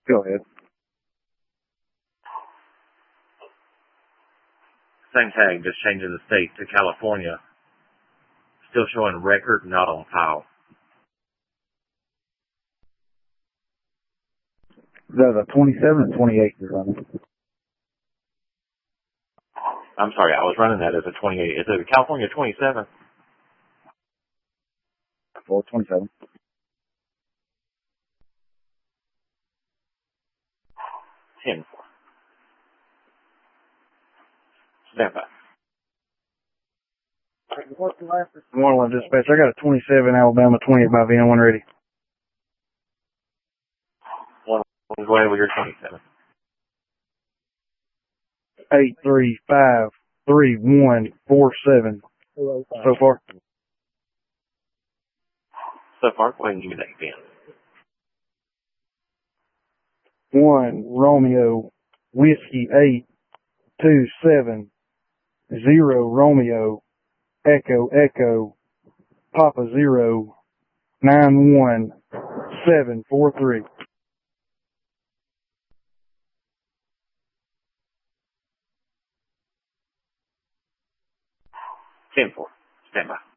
Go ahead. Same tag, just changing the state to California. Still showing record, not on file. The 27 and 28 you're running. I'm sorry, I was running that as a 28. Is it a California 27? Well, 27. 10-4. Stand by. Moreland dispatch. I got a 27 Alabama 28 by VN1 ready. Go ahead with your 27. 8353147. So far. So far, go ahead and give me that again. 1 Romeo Whiskey 827 0 Romeo Echo Echo Papa 0 91743. 10-4. Stand by.